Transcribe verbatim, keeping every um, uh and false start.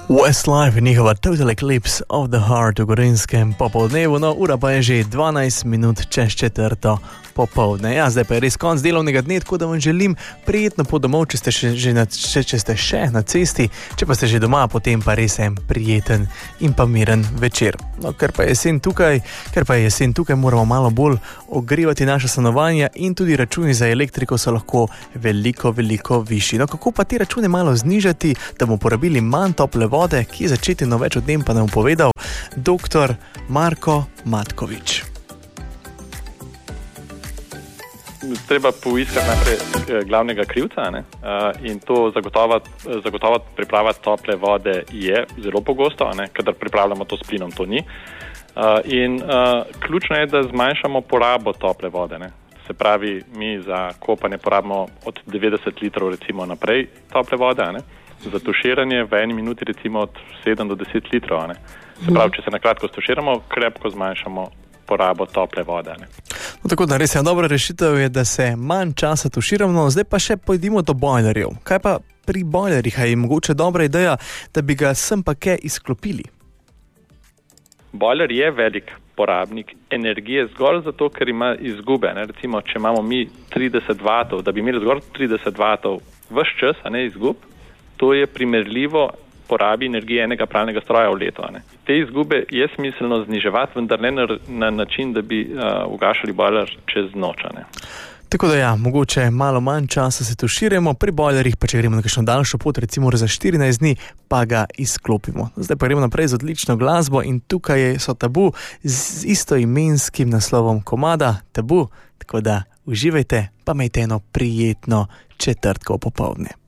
Westlife in njihova Total Eclipse of the Heart v Gorenjskem popoldnevu, no ura pa je že dvanajst minut čez četrto popoldne. Ja, zdaj pa je res konc delovnega dne, tako da vam želim prijetno pot domov, če ste še, že na, če, če ste še na cesti, če pa ste že doma, potem pa res en prijeten in pa miren večer. No, ker pa je jesen tukaj, ker pa je jesen tukaj, moramo malo bolj ogrevati naše stanovanja in tudi računi za elektriko so lahko veliko, veliko višji. No, kako pa te račune malo znižati, da bomo porabili manj tople vode, ki je začetno več od tem pa nam povedal doktor Marko Matkovič. Treba poiskati najprej glavnega krivca, ne? In to zagotovati, zagotovati priprava tople vode je zelo pogosto, ne? Kadar pripravljamo to s plinom, to ni. In uh, ključno je, da zmanjšamo porabo tople vode, ne? Se pravi, mi za kopanje porabimo od devetdeset litrov recimo naprej tople vode, ne? Za tuširanje v eni minuti recimo od sedem do deset litrov, ne? Se pravi, če se nakratko stuširamo, krepko zmanjšamo porabo tople vode, ne? No, tako da res je dobra rešitev je, da se manj časa tuširamo, zdaj pa še pojdimo do bojlerjev. Kaj pa pri bojlerjih, je mogoče dobra ideja, da bi ga sem pa kaj izklopili? Bojler je velik porabnik energije zgolj zato, ker ima izgube, ne? Recimo, če imamo mi trideset vatov, da bi imeli zgolj trideset vatov ves čas, a ne izgub, to je primerljivo porabi energije enega pralnega stroja v leto. Ne? Te izgube je smiselno zniževati, vendar ne na, na način, da bi uh, ugašali bojler čez noč. Ne? Tako da ja, mogoče malo manj časa se tuširamo, pri bojlerjih pa če gremo na kakšno daljšo pot, recimo za štirinajst dni, pa ga izklopimo. Zdaj pa gremo naprej z odlično glasbo in tukaj so Tabu z istoimenskim naslovom komada Tabu, tako da uživajte, pa imejte eno prijetno četrtko popoldne.